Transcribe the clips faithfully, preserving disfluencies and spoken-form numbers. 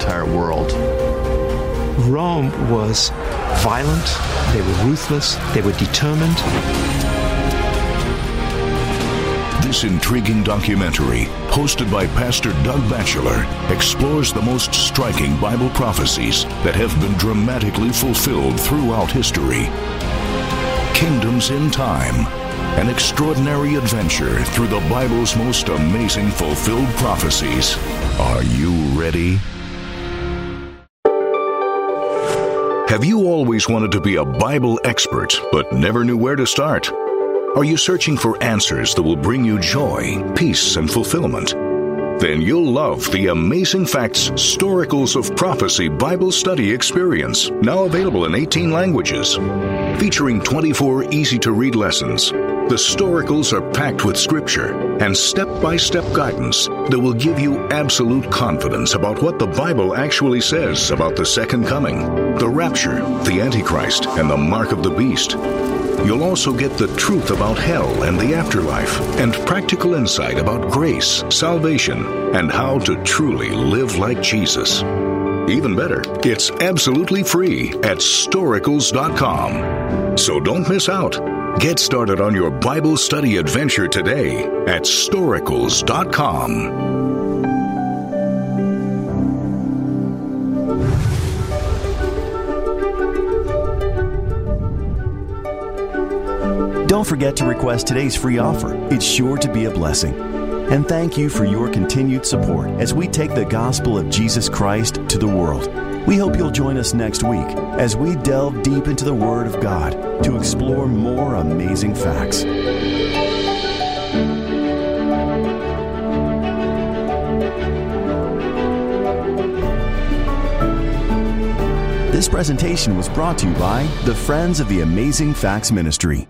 entire world. Rome was violent, they were ruthless, they were determined. This intriguing documentary, hosted by Pastor Doug Batchelor, explores the most striking Bible prophecies that have been dramatically fulfilled throughout history. Kingdoms in Time, an extraordinary adventure through the Bible's most amazing fulfilled prophecies. Are you ready? Have you always wanted to be a Bible expert but never knew where to start? Are you searching for answers that will bring you joy, peace, and fulfillment? Then you'll love the Amazing Facts Storicals of Prophecy Bible Study Experience, now available in eighteen languages. Featuring twenty-four easy-to-read lessons, the Storicals are packed with scripture and step-by-step guidance that will give you absolute confidence about what the Bible actually says about the second coming, the rapture, the Antichrist, and the mark of the beast. You'll also get the truth about hell and the afterlife, and practical insight about grace, salvation, and how to truly live like Jesus. Even better, it's absolutely free at storicals dot com. So don't miss out. Get started on your Bible study adventure today at storicals dot com. Don't forget to request today's free offer. It's sure to be a blessing. And thank you for your continued support as we take the gospel of Jesus Christ to the world. We hope you'll join us next week as we delve deep into the Word of God to explore more amazing facts. This presentation was brought to you by the Friends of the Amazing Facts Ministry.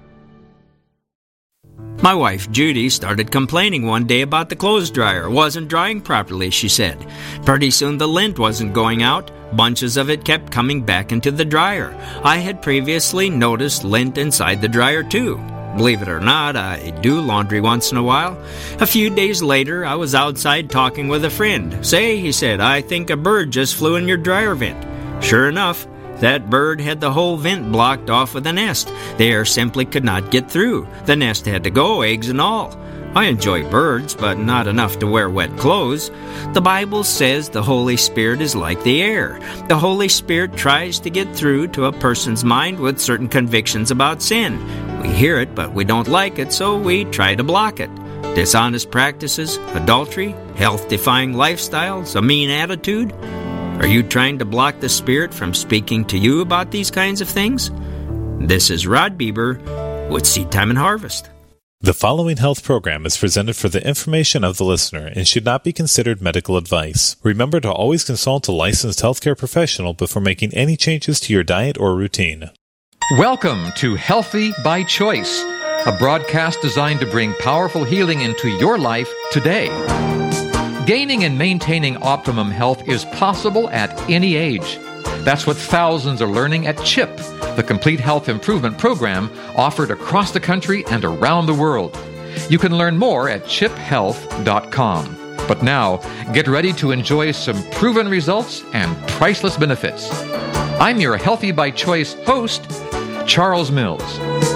My wife, Judy, started complaining one day about the clothes dryer. Wasn't drying properly, she said. Pretty soon the lint wasn't going out. Bunches of it kept coming back into the dryer. I had previously noticed lint inside the dryer, too. Believe it or not, I do laundry once in a while. A few days later, I was outside talking with a friend. Say, he said, I think a bird just flew in your dryer vent. Sure enough, that bird had the whole vent blocked off with a nest. The air simply could not get through. The nest had to go, eggs and all. I enjoy birds, but not enough to wear wet clothes. The Bible says the Holy Spirit is like the air. The Holy Spirit tries to get through to a person's mind with certain convictions about sin. We hear it, but we don't like it, so we try to block it. Dishonest practices, adultery, health-defying lifestyles, a mean attitude. Are you trying to block the Spirit from speaking to you about these kinds of things? This is Rod Bieber with Seed Time and Harvest. The following health program is presented for the information of the listener and should not be considered medical advice. Remember to always consult a licensed healthcare professional before making any changes to your diet or routine. Welcome to Healthy by Choice, a broadcast designed to bring powerful healing into your life today. Gaining and maintaining optimum health is possible at any age. That's what thousands are learning at CHIP, the Complete Health Improvement Program offered across the country and around the world. You can learn more at chip health dot com. But now, get ready to enjoy some proven results and priceless benefits. I'm your Healthy by Choice host, Charles Mills.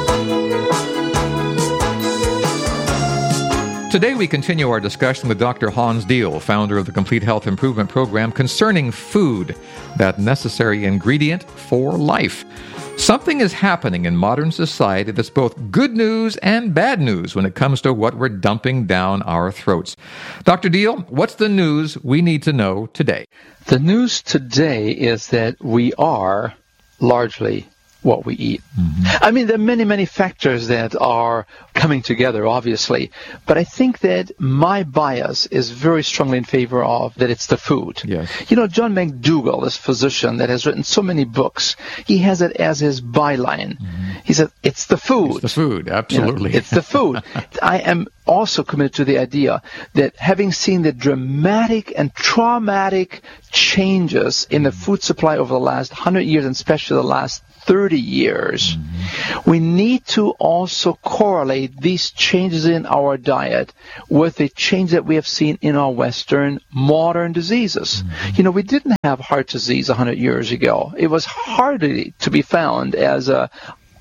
Today we continue our discussion with Doctor Hans Diehl, founder of the Complete Health Improvement Program, concerning food, that necessary ingredient for life. Something is happening in modern society that's both good news and bad news when it comes to what we're dumping down our throats. Doctor Diehl, what's the news we need to know today? The news today is that we are largely what we eat. Mm-hmm. I mean, there are many, many factors that are coming together, obviously, but I think that my bias is very strongly in favor of that it's the food. Yes. You know, John McDougall, this physician that has written so many books, he has it as his byline. Mm-hmm. He said, it's the food. It's the food, absolutely. You know, it's the food. I am also committed to the idea that having seen the dramatic and traumatic changes in the food supply over the last one hundred years, and especially the last thirty years, mm-hmm. we need to also correlate these changes in our diet with the change that we have seen in our Western modern diseases. Mm-hmm. You know, we didn't have heart disease one hundred years ago. It was hardly to be found as a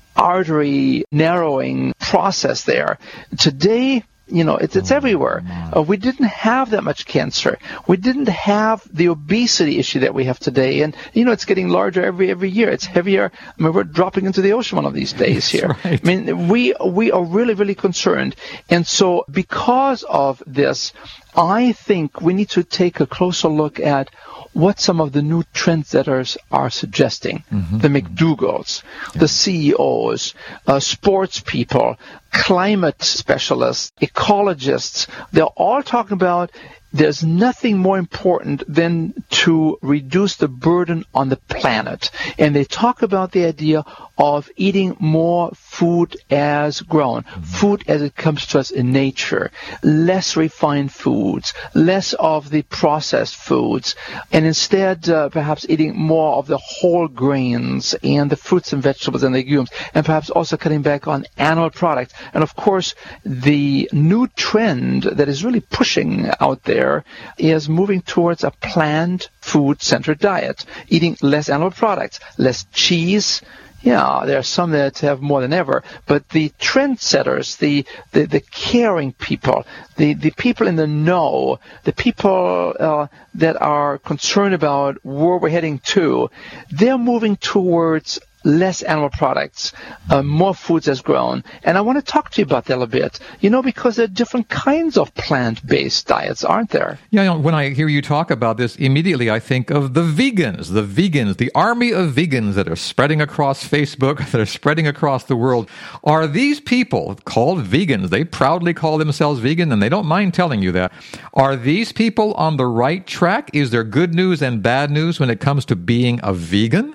artery narrowing process there. Today, you know, it's, it's everywhere. Uh, we didn't have that much cancer. We didn't have the obesity issue that we have today. And, you know, it's getting larger every every year. It's heavier. I mean, we're dropping into the ocean one of these days here. Right. I mean, we we are really, really concerned. And so because of this, I think we need to take a closer look at what some of the new trendsetters are suggesting. Mm-hmm. The McDougalls, yeah. the C E Os, uh, sports people, climate specialists, ecologists, they're all talking about there's nothing more important than to reduce the burden on the planet. And they talk about the idea of eating more food as grown, mm-hmm. food as it comes to us in nature, less refined foods, less of the processed foods, and instead uh, perhaps eating more of the whole grains and the fruits and vegetables and legumes, and perhaps also cutting back on animal products. And of course, the new trend that is really pushing out there is moving towards a plant food-centered diet, eating less animal products, less cheese. Yeah, there are some that have more than ever, but the trendsetters, the, the, the caring people, the, the people in the know, the people uh, that are concerned about where we're heading to, they're moving towards less animal products, uh, more foods as grown. And I want to talk to you about that a little bit, you know, because there are different kinds of plant-based diets, aren't there? Yeah, you know, when I hear you talk about this, immediately I think of the vegans, the vegans, the army of vegans that are spreading across Facebook, that are spreading across the world. Are these people called vegans, they proudly call themselves vegan, and they don't mind telling you that. Are these people on the right track? Is there good news and bad news when it comes to being a vegan?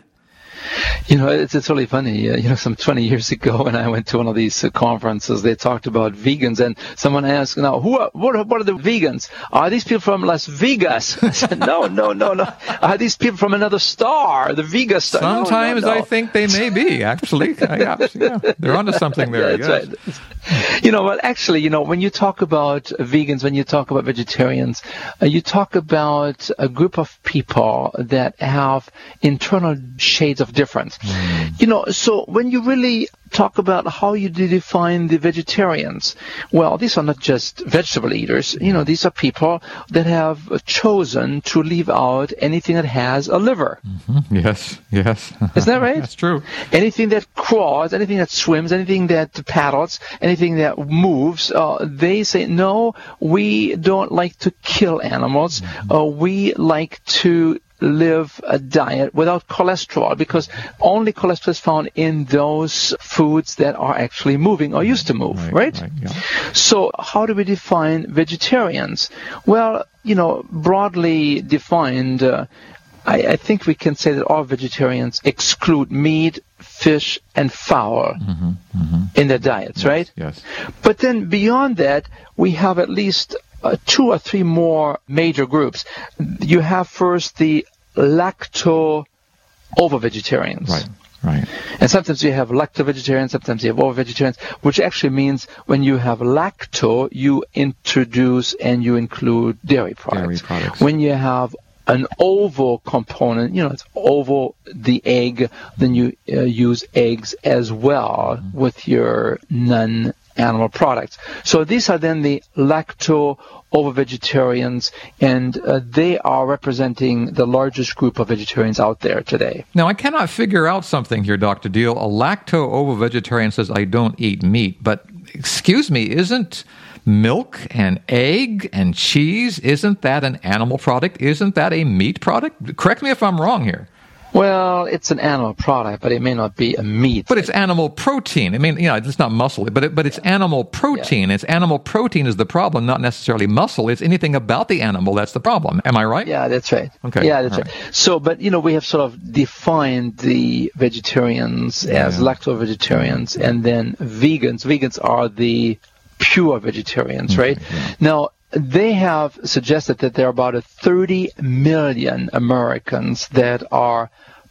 You know, it's it's really funny. Uh, you know, some twenty years ago when I went to one of these uh, conferences, they talked about vegans, and someone asked, "Now, who are what, are, what are the vegans? Are these people from Las Vegas?" I said, "No, no, no, no. Are these people from another star, the Vegas star?" Sometimes no, no, no. I think they may be, actually. yeah, yeah, they're onto something there. That's yes. right. You know, well, actually, you know, when you talk about vegans, when you talk about vegetarians, uh, you talk about a group of people that have internal shades of difference. Mm. You know, so when you really talk about how you define the vegetarians, well, these are not just vegetable eaters. You know, these are people that have chosen to leave out anything that has a liver. Mm-hmm. Yes, yes. Isn't that right? That's true. Anything that crawls, anything that swims, anything that paddles, anything that moves, uh, they say, no, we don't like to kill animals. Mm-hmm. Uh, we like to live a diet without cholesterol, because only cholesterol is found in those foods that are actually moving or used to move, right? right? right yeah. So how do we define vegetarians? Well, you know, broadly defined, uh, I, I think we can say that all vegetarians exclude meat, fish, and fowl mm-hmm, mm-hmm. in their diets, yes, right? Yes. But then beyond that, we have at least Uh, two or three more major groups. You have first the lacto-ovo-vegetarians. Right, right. And sometimes you have lacto-vegetarians, sometimes you have ovo-vegetarians, which actually means when you have lacto, you introduce and you include dairy products. Dairy products. When you have an ovo component, you know, it's ovo, the egg, then you uh, use eggs as well mm-hmm. with your non animal products. So these are then the lacto-ovo-vegetarians, and uh, they are representing the largest group of vegetarians out there today. Now, I cannot figure out something here, Doctor Deal. A lacto-ovo-vegetarian says, I don't eat meat, but excuse me, isn't milk and egg and cheese, isn't that an animal product? Isn't that a meat product? Correct me if I'm wrong here. Well, it's an animal product, but it may not be a meat. But it's animal protein. I mean, you know, it's not muscle, but it, but it's animal protein. Yeah. It's animal protein is the problem, not necessarily muscle. It's anything about the animal that's the problem. Am I right? Yeah, that's right. Okay. Yeah, that's All right. right. So, but, you know, we have sort of defined the vegetarians yeah. as lacto-vegetarians, and then vegans. Vegans are the pure vegetarians, right? Okay, yeah. Now, they have suggested that there are about thirty million Americans that are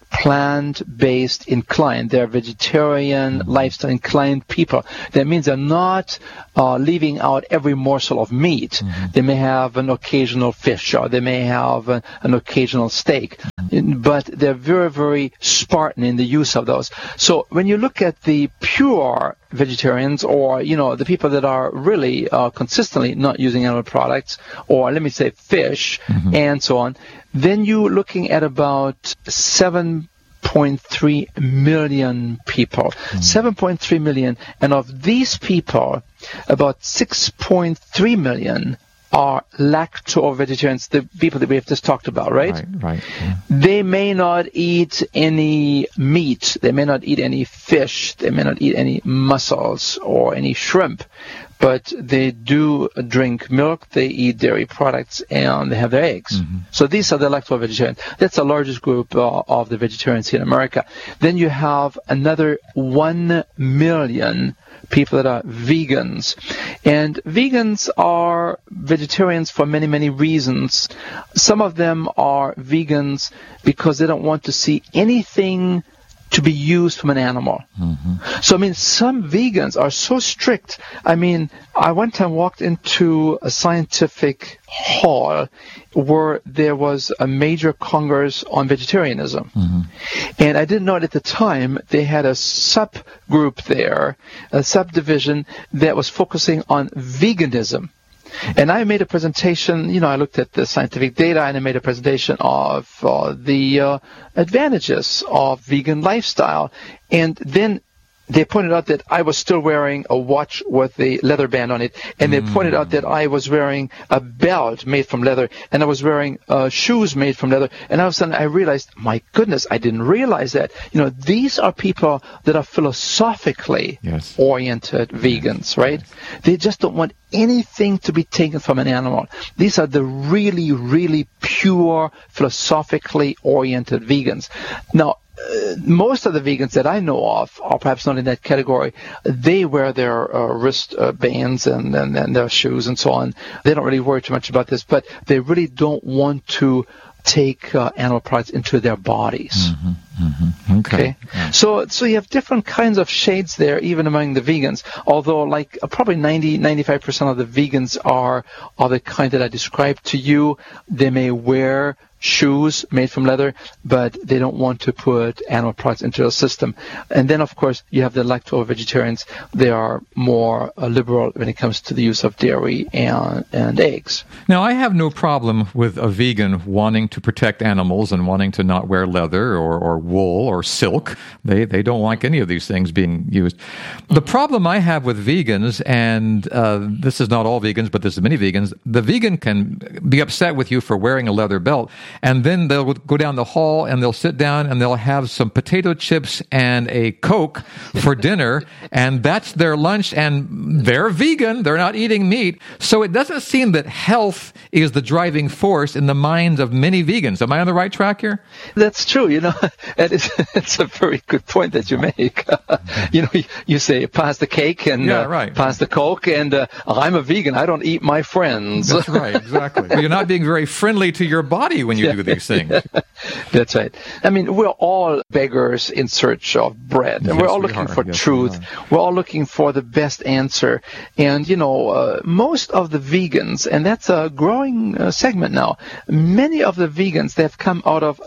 plant-based inclined. They're vegetarian, lifestyle inclined people. That means they're not uh, leaving out every morsel of meat. Mm-hmm. They may have an occasional fish, or they may have a, an occasional steak, mm-hmm. but they're very, very Spartan in the use of those. So when you look at the pure vegetarians, or, you know, the people that are really uh, consistently not using animal products, or let me say fish, mm-hmm. and so on, then you're looking at about seven point three million people. Mm. seven point three million. And of these people, about six point three million are lacto-vegetarians, the people that we have just talked about, right? Right, right. Yeah. They may not eat any meat. They may not eat any fish. They may not eat any mussels or any shrimp. But they do drink milk, they eat dairy products, and they have their eggs. Mm-hmm. So these are the lacto-vegetarians. That's the largest group uh, of the vegetarians here in America. Then you have another one million people that are vegans. And vegans are vegetarians for many, many reasons. Some of them are vegans because they don't want to see anything to be used from an animal. Mm-hmm. So, I mean, some vegans are so strict. I mean, I one time walked into a scientific hall where there was a major congress on vegetarianism. Mm-hmm. And I didn't know it at the time. They had a subgroup there, a subdivision that was focusing on veganism. And I made a presentation, you know, I looked at the scientific data and I made a presentation of uh, the uh, advantages of vegan lifestyle. And then they pointed out that I was still wearing a watch with a leather band on it. And they mm. pointed out that I was wearing a belt made from leather. And I was wearing uh, shoes made from leather. And all of a sudden I realized, my goodness, I didn't realize that. You know, these are people that are philosophically yes. oriented vegans, right? Yes. They just don't want anything to be taken from an animal. These are the really, really pure, philosophically oriented vegans. Now, Uh, most of the vegans that I know of are perhaps not in that category. They wear their uh, wrist uh, bands and, and, and their shoes and so on. They don't really worry too much about this, but they really don't want to take uh, animal products into their bodies. Mm-hmm, mm-hmm. Okay. okay? Yeah. So so you have different kinds of shades there, even among the vegans, although like uh, probably ninety, ninety-five percent of the vegans are, are the kind that I described to you. They may wear shoes made from leather, but they don't want to put animal products into the system. And then, of course, you have the lacto-vegetarians. They are more uh, liberal when it comes to the use of dairy and, and eggs. Now, I have no problem with a vegan wanting to protect animals and wanting to not wear leather or, or wool or silk. They they don't like any of these things being used. The problem I have with vegans, and uh, this is not all vegans, but there's many vegans, the vegan can be upset with you for wearing a leather belt, and then they'll go down the hall and they'll sit down and they'll have some potato chips and a Coke for dinner, and that's their lunch, and they're vegan. They're not eating meat. So it doesn't seem that health is the driving force in the minds of many vegans. Am I on the right track here? That's true. You know, and it's, it's a very good point that you make. you know, you, you say pass the cake and yeah, uh, right. pass the Coke, and uh, I'm a vegan. I don't eat my friends. That's right, exactly. Well, you're not being very friendly to your body when you yeah. do these things. That's right. I mean, we're all beggars in search of bread, and yes, we're all we looking are. for yes, truth. We we're all looking for the best answer. And, you know, uh, most of the vegans, and that's a growing uh, segment now, many of the vegans, they have come out of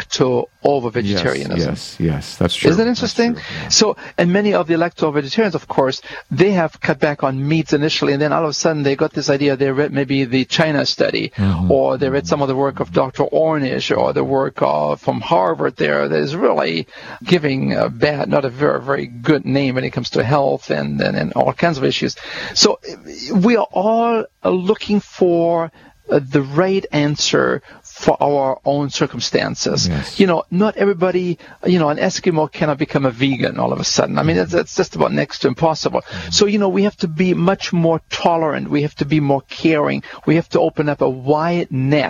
lacto-ovo-vegetarianism. Yes, yes, yes, that's true. Isn't that interesting? True, yeah. So, and many of the lacto-vegetarians, of course, they have cut back on meats initially, and then all of a sudden they got this idea. They read maybe the China study, mm-hmm. or they read some of the work of Doctor Ornish, or the work of, from Harvard there that is really giving a bad, not a very, very good name when it comes to health and, and, and all kinds of issues. So we are all looking for uh, the right answer for our own circumstances. Yes. You know, not everybody, you know, an Eskimo cannot become a vegan all of a sudden. I mean, that's, that's just about next to impossible. Mm-hmm. So, you know, we have to be much more tolerant. We have to be more caring. We have to open up a wide net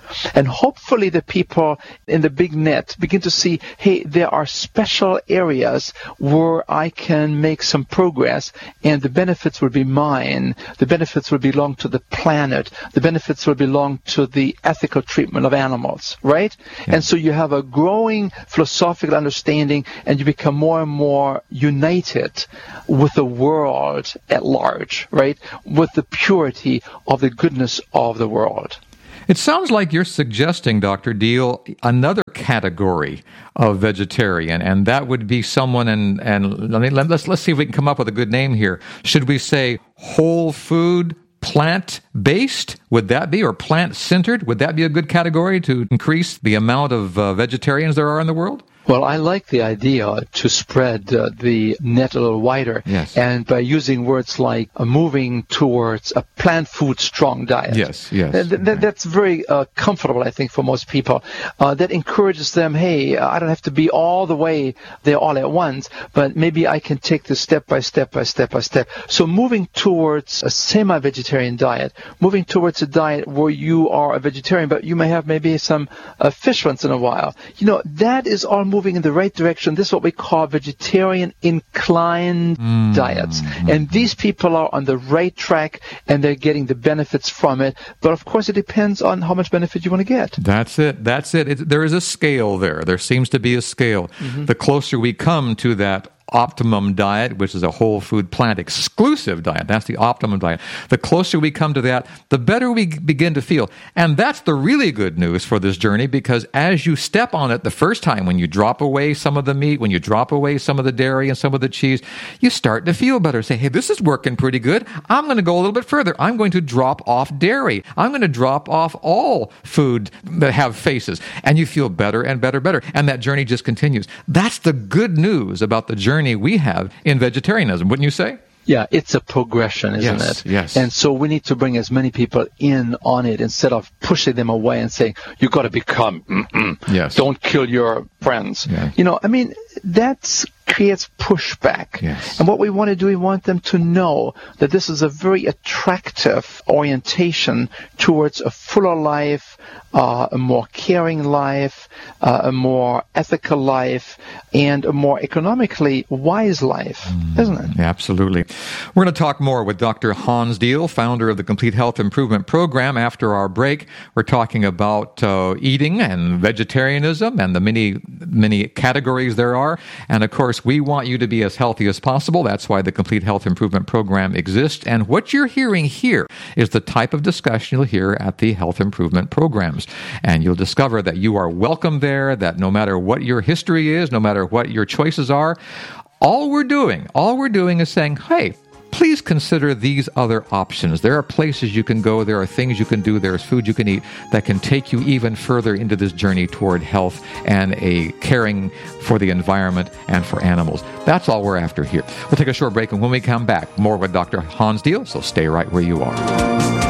And hopefully the people in the big net begin to see, hey, there are special areas where I can make some progress, and the benefits will be mine. The benefits will belong to the planet. The benefits will belong to the ethical treatment of animals, right? Yeah. And so you have a growing philosophical understanding, and you become more and more united with the world at large, right? With the purity of the goodness of the world. It sounds like you're suggesting, Doctor Deal, another category of vegetarian, and that would be someone, and, and let me, let's, let's see if we can come up with a good name here. Should we say whole food, plant-based? Would that be, or plant-centered? Would that be a good category to increase the amount of uh, vegetarians there are in the world? Well, I like the idea to spread uh, the net a little wider. Yes. And by using words like uh, moving towards a plant food strong diet. Yes, yes. Th- th- that's very uh, comfortable, I think, for most people. Uh, that encourages them, hey, I don't have to be all the way there all at once, but maybe I can take this step by step by step by step. So moving towards a semi-vegetarian diet, moving towards a diet where you are a vegetarian, but you may have maybe some uh, fish once in a while. You know, that is all moving in the right direction. This is what we call vegetarian inclined mm. diets. And these people are on the right track, and they're getting the benefits from it. But of course, it depends on how much benefit you want to get. That's it. That's it. it there is a scale there. There seems to be a scale. Mm-hmm. The closer we come to that optimum diet, which is a whole food plant exclusive diet. That's the optimum diet. The closer we come to that, the better we begin to feel. And that's the really good news for this journey, because as you step on it the first time, when you drop away some of the meat, when you drop away some of the dairy and some of the cheese, you start to feel better. Say, hey, this is working pretty good. I'm going to go a little bit further. I'm going to drop off dairy. I'm going to drop off all food that have faces. And you feel better and better, better. And that journey just continues. That's the good news about the journey we have in vegetarianism, wouldn't you say? Yeah, it's a progression, isn't yes, it? Yes. And so we need to bring as many people in on it instead of pushing them away and saying, you got to become, mm-mm, yes. don't kill your friends. Yes. You know, I mean, that's creates pushback. Yes. And what we want to do, we want them to know that this is a very attractive orientation towards a fuller life, uh, a more caring life, uh, a more ethical life, and a more economically wise life, mm, isn't it? Absolutely. We're going to talk more with Doctor Hans Deal, founder of the Complete Health Improvement Program. After our break, we're talking about uh, eating and vegetarianism and the many, many categories there are. And of course, we want you to be as healthy as possible. That's why the Complete Health Improvement Program exists. And what you're hearing here is the type of discussion you'll hear at the Health Improvement Programs. And you'll discover that you are welcome there, that no matter what your history is, no matter what your choices are, all we're doing, all we're doing is saying, hey, please consider these other options. There are places you can go, there are things you can do, there's food you can eat that can take you even further into this journey toward health and a caring for the environment and for animals. That's all we're after here. We'll take a short break, and when we come back, more with Doctor Hans Deal, so stay right where you are.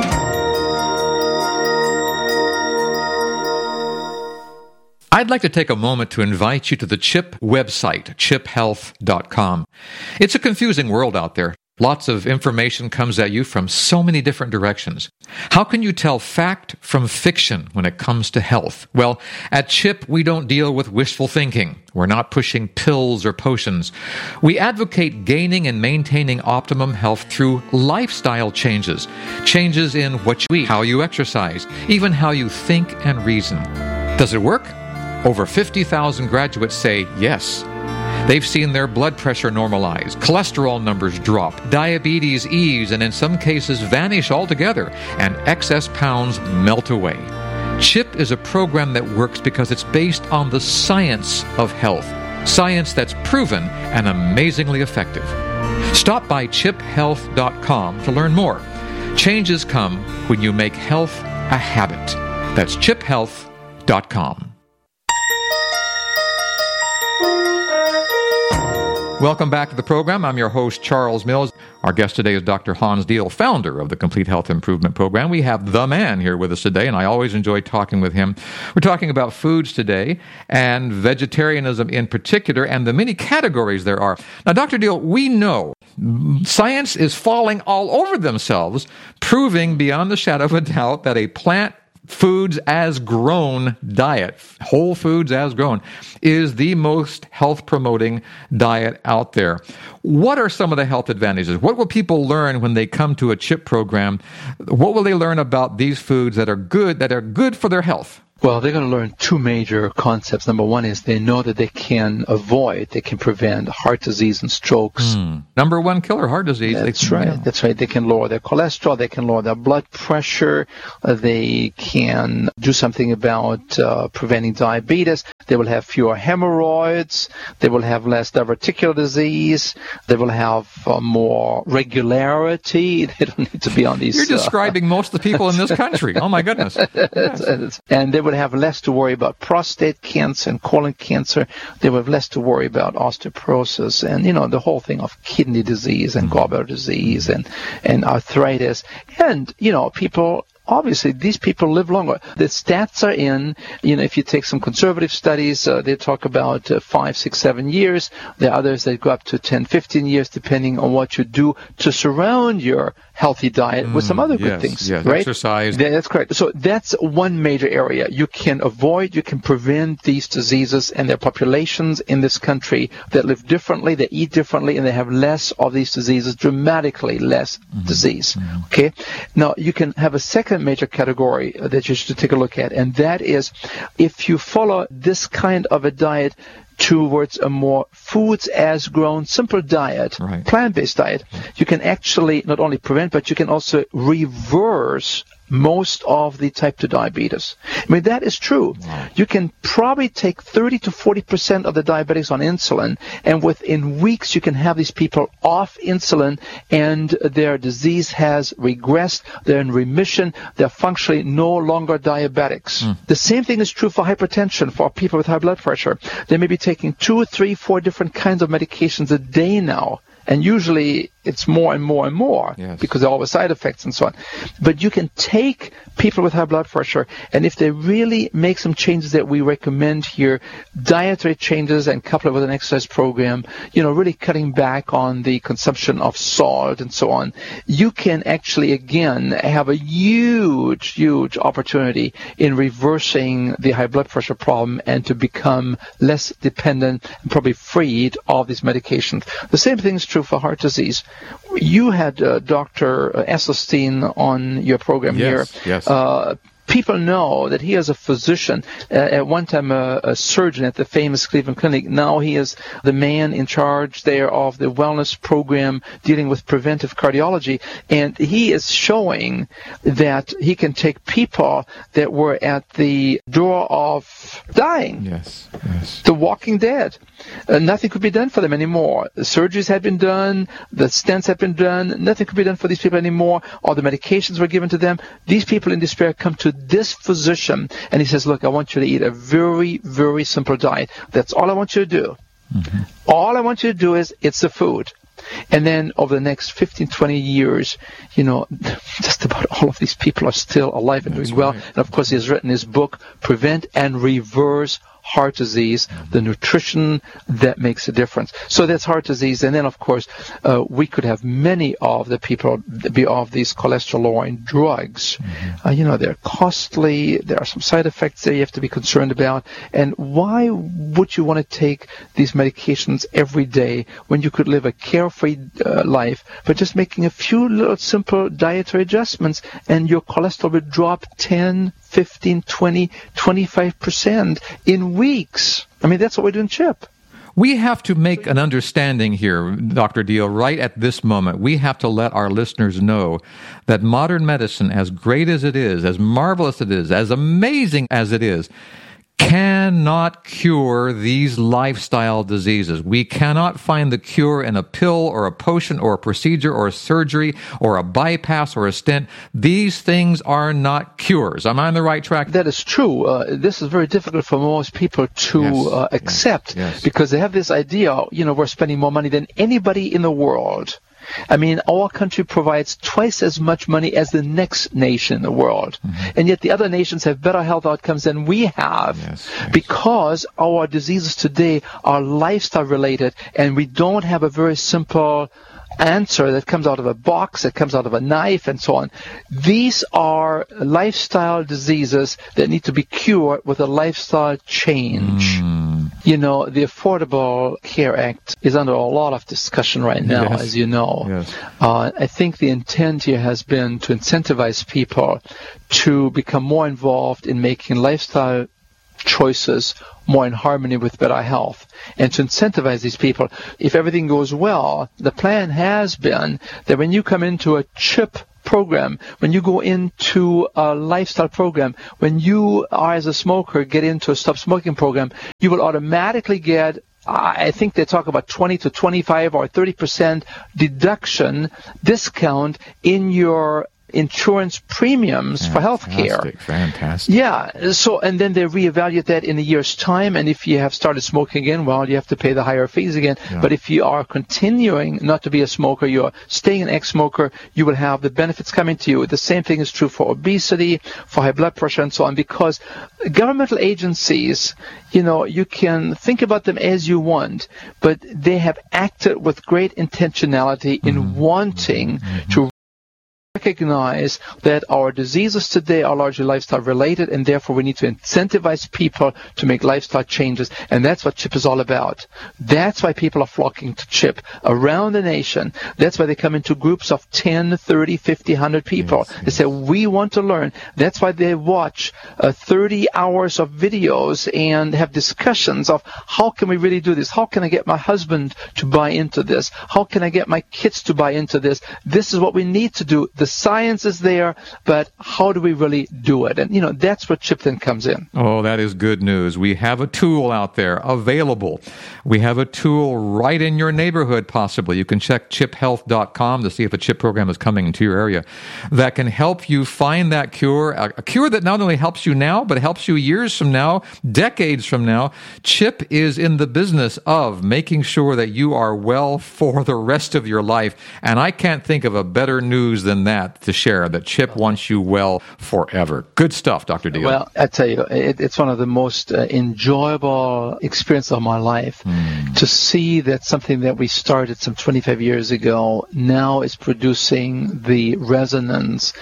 I'd like to take a moment to invite you to the CHIP website, chip health dot com. It's a confusing world out there. Lots of information comes at you from so many different directions. How can you tell fact from fiction when it comes to health? Well, at CHIP, we don't deal with wishful thinking. We're not pushing pills or potions. We advocate gaining and maintaining optimum health through lifestyle changes. Changes in what you eat, how you exercise, even how you think and reason. Does it work? Over fifty thousand graduates say yes. They've seen their blood pressure normalize, cholesterol numbers drop, diabetes ease, and in some cases vanish altogether, and excess pounds melt away. CHIP is a program that works because it's based on the science of health, science that's proven and amazingly effective. Stop by chip health dot com to learn more. Changes come when you make health a habit. That's chip health dot com. Welcome back to the program. I'm your host, Charles Mills. Our guest today is Doctor Hans Deal, founder of the Complete Health Improvement Program. We have the man here with us today, and I always enjoy talking with him. We're talking about foods today, and vegetarianism in particular, and the many categories there are. Now, Doctor Deal, we know science is falling all over themselves, proving beyond the shadow of a doubt that a plant foods as grown diet, whole foods as grown, is the most health-promoting diet out there. What are some of the health advantages? What will people learn when they come to a CHIP program? What will they learn about these foods that are good, that are good for their health? Well, they're going to learn two major concepts. Number one is they know that they can avoid, they can prevent heart disease and strokes. Mm. Number one killer, heart disease. That's can, right. yeah. That's right. They can lower their cholesterol. They can lower their blood pressure. Uh, they can do something about uh, preventing diabetes. They will have fewer hemorrhoids. They will have less diverticular disease. They will have uh, more regularity. They don't need to be on these. You're describing uh, most of the people in this country. Oh, my goodness. Yes. And they will have less to worry about prostate cancer and colon cancer. They will have less to worry about osteoporosis and, you know, the whole thing of kidney disease and gallbladder disease and, and arthritis. And, you know, people... Obviously, these people live longer. The stats are in, you know, if you take some conservative studies, uh, they talk about uh, five, six, seven years. There are others that go up to ten, fifteen years, depending on what you do to surround your healthy diet mm, with some other yes, good things, yes, right? Exercise. Yeah, that's correct. So that's one major area. You can avoid, you can prevent these diseases, and there are populations in this country that live differently, they eat differently, and they have less of these diseases, dramatically less mm-hmm. disease. Mm-hmm. Okay? Now, you can have a second major category that you should take a look at, and that is if you follow this kind of a diet towards a more foods as grown, simple diet, right. plant-based diet, you can actually not only prevent, but you can also reverse most of the type two diabetes. I mean, that is true. Wow. You can probably take thirty to forty percent of the diabetics on insulin, and within weeks you can have these people off insulin, and their disease has regressed, they're in remission, they're functionally no longer diabetics. Mm. The same thing is true for hypertension, for people with high blood pressure. They may be taking two, three, four different kinds of medications a day now. And usually it's more and more and more yes. because of all the side effects and so on. But you can take people with high blood pressure, and if they really make some changes that we recommend here, dietary changes and couple it with an exercise program, you know, really cutting back on the consumption of salt and so on, you can actually, again, have a huge, huge opportunity in reversing the high blood pressure problem and to become less dependent and probably freed of these medications. The same thing is true for heart disease. You had uh, Doctor Esselstyn on your program yes, here. Yes. Uh, people know that he is a physician, uh, at one time a, a surgeon at the famous Cleveland Clinic. Now he is the man in charge there of the wellness program dealing with preventive cardiology. And he is showing that he can take people that were at the door of dying, yes, yes. the walking dead. Uh, nothing could be done for them anymore. The surgeries had been done, the stents had been done, nothing could be done for these people anymore. All the medications were given to them. These people in despair come to this physician, and he says, look, I want you to eat a very, very simple diet. That's all I want you to do. Mm-hmm. All I want you to do is, it's the food. And then over the next fifteen, twenty years, you know, just about all of these people are still alive and That's doing well. right. And of course, he has written his book, Prevent and Reverse Heart Disease, the nutrition that makes a difference. So that's heart disease. And then, of course, uh, we could have many of the people be off these cholesterol-lowering drugs. Mm-hmm. Uh, you know, they're costly. There are some side effects there you have to be concerned about. And why would you want to take these medications every day when you could live a carefree uh, life by just making a few little simple dietary adjustments, and your cholesterol would drop ten, fifteen, twenty, twenty-five percent in weeks. I mean, that's what we're doing, Chip. We have to make an understanding here, Doctor Deal, right at this moment. We have to let our listeners know that modern medicine, as great as it is, as marvelous it is, as amazing as it is, cannot cure these lifestyle diseases. We cannot find the cure in a pill or a potion or a procedure or a surgery or a bypass or a stent. These things are not cures. Am I on the right track? That is true. Uh, this is very difficult for most people to yes, uh, accept yes, yes. because they have this idea, you know, we're spending more money than anybody in the world. I mean, our country provides twice as much money as the next nation in the world. Mm-hmm. And yet the other nations have better health outcomes than we have yes, yes. because our diseases today are lifestyle related, and we don't have a very simple answer that comes out of a box, that comes out of a knife, and so on. These are lifestyle diseases that need to be cured with a lifestyle change. Mm. You know, the Affordable Care Act is under a lot of discussion right now, yes. as you know. Yes. Uh, I think the intent here has been to incentivize people to become more involved in making lifestyle choices more in harmony with better health, and to incentivize these people. If everything goes well, the plan has been that when you come into a CHIP program, when you go into a lifestyle program, when you are as a smoker get into a stop smoking program, you will automatically get, I think they talk about twenty to twenty-five or thirty percent deduction discount in your insurance premiums fantastic, for health care. Fantastic. Yeah. So, and then they reevaluate that in a year's time. And if you have started smoking again, well, you have to pay the higher fees again. Yeah. But if you are continuing not to be a smoker, you're staying an ex-smoker, you will have the benefits coming to you. The same thing is true for obesity, for high blood pressure, and so on, because governmental agencies, you know, you can think about them as you want, but they have acted with great intentionality in mm-hmm. wanting mm-hmm. to recognize that our diseases today are largely lifestyle related, and therefore we need to incentivize people to make lifestyle changes, and that's what CHIP is all about. That's why people are flocking to CHIP around the nation. That's why they come into groups of ten, thirty, fifty, one hundred people. Yes, yes. They say, we want to learn. That's why they watch uh, thirty hours of videos and have discussions of how can we really do this? How can I get my husband to buy into this? How can I get my kids to buy into this? This is what we need to do. The science is there, but how do we really do it? And, you know, that's where CHIP then comes in. Oh, that is good news. We have a tool out there available. We have a tool right in your neighborhood, possibly. You can check chip health dot com to see if a CHIP program is coming into your area that can help you find that cure, a, a cure that not only helps you now, but helps you years from now, decades from now. CHIP is in the business of making sure that you are well for the rest of your life. And I can't think of a better news than that to share, that CHIP wants you well forever. Good stuff, Doctor Deal. Well, I tell you, it, it's one of the most uh, enjoyable experiences of my life mm. to see that something that we started some twenty-five years ago now is producing the resonance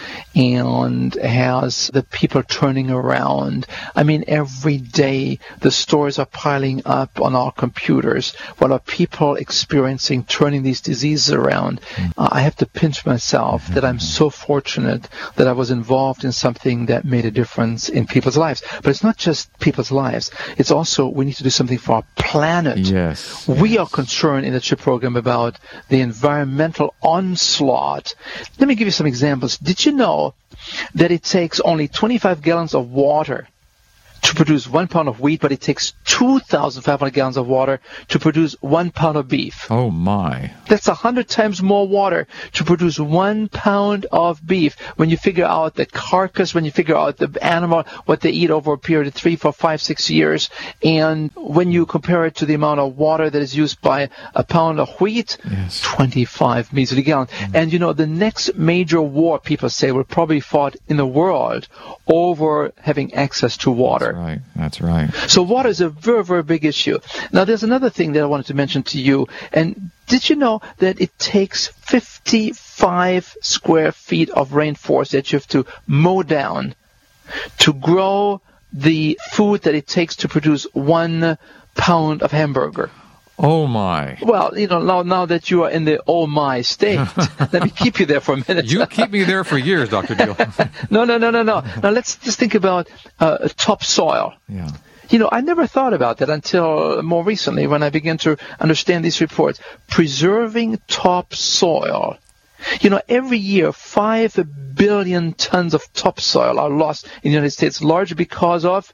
and has the people turning around. I mean, every day the stories are piling up on our computers. What are people experiencing turning these diseases around? Mm. Uh, I have to pinch myself mm-hmm. that I'm so fortunate that I was involved in something that made a difference in people's lives. But it's not just people's lives. It's also we need to do something for our planet. Yes. We yes. are concerned in the CHIP program about the environmental onslaught. Let me give you some examples. Did you know that it takes only twenty-five gallons of water to produce one pound of wheat, but it takes two thousand five hundred gallons of water to produce one pound of beef? Oh, my. That's one hundred times more water to produce one pound of beef. When you figure out the carcass, when you figure out the animal, what they eat over a period of three, four, five, six years, and when you compare it to the amount of water that is used by a pound of wheat, yes. twenty-five measly gallons. Mm-hmm. And, you know, the next major war, people say, will probably be fought in the world over having access to water. That's right. That's right. So water is a very, very big issue. Now, there's another thing that I wanted to mention to you. And did you know that it takes fifty-five square feet of rainforest that you have to mow down to grow the food that it takes to produce one pound of hamburger? Oh, my. Well, you know, now, now that you are in the oh, my state, let me keep you there for a minute. You keep me there for years, Doctor Deal. no, no, no, no, no. Now, let's just think about uh, topsoil. Yeah. You know, I never thought about that until more recently when I began to understand these reports. Preserving topsoil. You know, every year, five billion tons of topsoil are lost in the United States, largely because of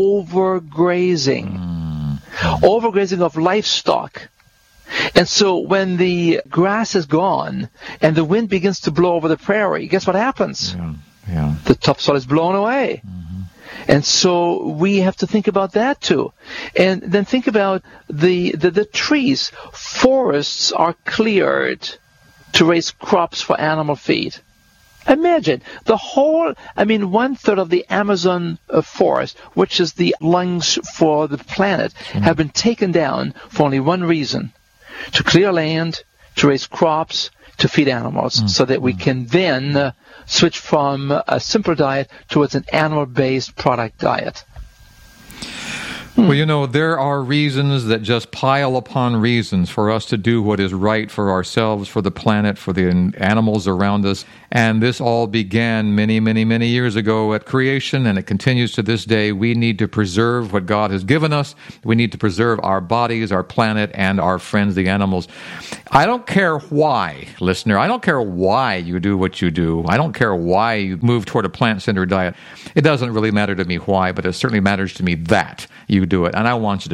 overgrazing. Mm. Overgrazing of livestock. And so when the grass is gone and the wind begins to blow over the prairie, guess what happens? Yeah. Yeah. The topsoil is blown away. Mm-hmm. And so we have to think about that too. And then think about the, the, the trees. Forests are cleared to raise crops for animal feed. Imagine the whole, I mean, one third of the Amazon uh, forest, which is the lungs for the planet, mm-hmm. have been taken down for only one reason: to clear land, to raise crops, to feed animals, mm-hmm. so that we can then uh, switch from a simpler diet towards an animal-based product diet. Well, you know, there are reasons that just pile upon reasons for us to do what is right for ourselves, for the planet, for the animals around us. And this all began many, many, many years ago at creation, and it continues to this day. We need to preserve what God has given us. We need to preserve our bodies, our planet, and our friends, the animals. I don't care why, listener. I don't care why you do what you do. I don't care why you move toward a plant-centered diet. It doesn't really matter to me why, but it certainly matters to me that you do it, and I want you